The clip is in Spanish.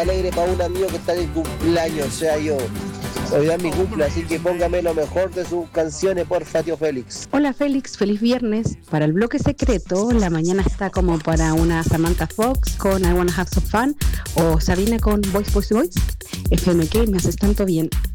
alegre para un amigo que está de cumpleaños, o sea yo. Hoy es mi cumple, así que póngame lo mejor de sus canciones, porfa, tío Félix. Hola Félix, feliz viernes. Para el bloque secreto, la mañana está como para una Samantha Fox con I Wanna Have Some Fun o Sabina con Voice. FMK, me haces tanto bien.